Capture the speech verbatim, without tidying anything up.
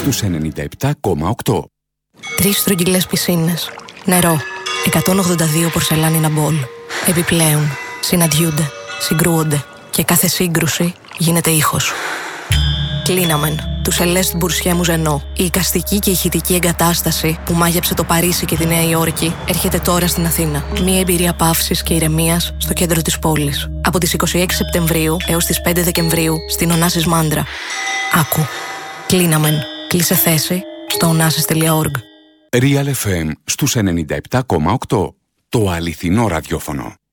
στους ενενήντα επτά κόμμα οκτώ. Τρεις στρογγυλές πισίνες. Νερό. εκατόν ογδόντα δύο πορσελάνινα μπολ. Επιπλέον, συναντιούνται, συγκρούονται και κάθε σύγκρουση γίνεται ήχος. Κλίναμεν, του Σελέστ Μπουρσιέ Μουζενό. Η εικαστική και ηχητική εγκατάσταση που μάγεψε το Παρίσι και τη Νέα Υόρκη έρχεται τώρα στην Αθήνα. Μια εμπειρία παύσης και ηρεμίας στο κέντρο της πόλης. Από τις είκοσι έξι Σεπτεμβρίου έως τις πέντε Δεκεμβρίου στην Ωνάσης Μάντρα. Άκου. Κλίναμεν. Κλείσε θέση στο ωνάσης τελεία org. Real εφ εμ στους ενενήντα επτά κόμμα οκτώ. Το αληθινό ραδιόφωνο.